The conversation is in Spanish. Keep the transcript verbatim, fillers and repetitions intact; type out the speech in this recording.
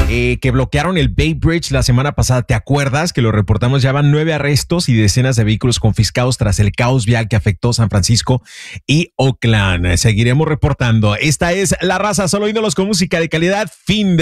eh, que bloquearon el Bay Bridge la semana pasada. ¿Te acuerdas que lo reportamos? Ya van nueve arrestos y decenas de vehículos confiscados tras el caos vial que afectó San Francisco y Oakland. Seguiremos reportando. Esta es La Raza, solo ídolos con música de calidad. Fin de